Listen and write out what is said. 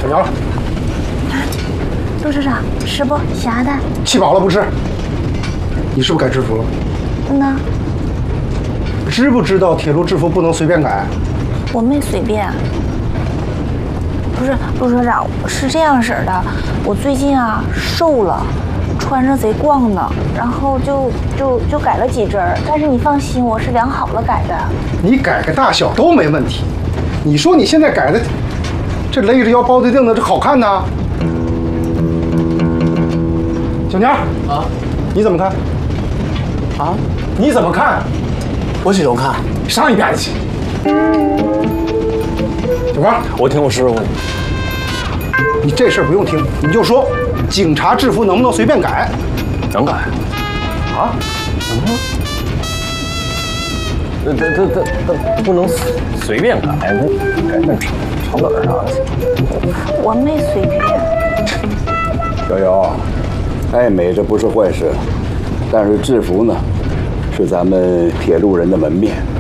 小娘了。 陆车长，吃不？咸的。 气饱了不吃。你是不是改制服了？ 呢？ 知不知道铁路制服不能随便改？ 我没随便。不是，陆车长，是这样式儿的，我最近啊瘦了，穿着贼光呢，然后就改了几针儿。但是你放心，我是量好了改的。 你改个大小都没问题。你说你现在改的，这勒着腰包的腚的，这好看呐？小娘啊，你怎么看？ 啊？ 你怎么看？ 我喜欢看。 上一边去。小光， 我听我师傅的。 你这事儿不用听，你就说警察制服能不能随便改？ 能改。 啊？能吗？ 这不能随便改，改那长本啥的。 我没随便。 小姚，爱美这不是坏事，但是制服呢，是咱们铁路人的门面。